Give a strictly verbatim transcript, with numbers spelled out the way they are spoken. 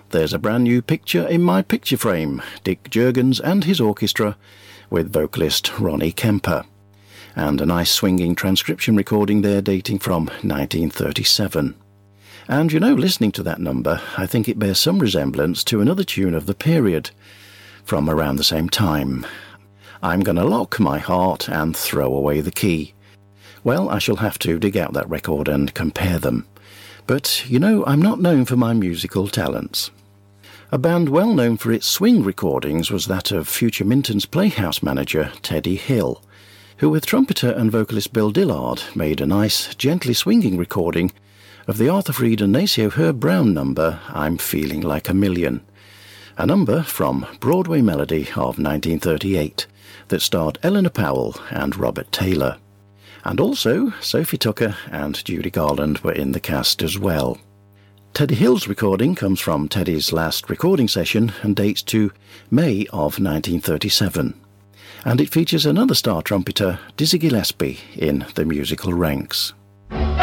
there's a brand new picture in my picture frame, Dick Jurgens and his orchestra, with vocalist Ronnie Kemper. And a nice swinging transcription recording there dating from nineteen thirty-seven. And you know, listening to that number, I think it bears some resemblance to another tune of the period, from around the same time. I'm Gonna Lock My Heart and Throw Away the Key. Well, I shall have to dig out that record and compare them. But, you know, I'm not known for my musical talents. A band well known for its swing recordings was that of future Minton's Playhouse manager, Teddy Hill, who with trumpeter and vocalist Bill Dillard made a nice, gently swinging recording of the Arthur Freed and Maceo Herb Brown number, I'm Feeling Like a Million, a number from Broadway Melody of nineteen thirty-eight that starred Eleanor Powell and Robert Taylor. And also, Sophie Tucker and Judy Garland were in the cast as well. Teddy Hill's recording comes from Teddy's last recording session and dates to May of nineteen thirty-seven. And it features another star trumpeter, Dizzy Gillespie, in the musical ranks.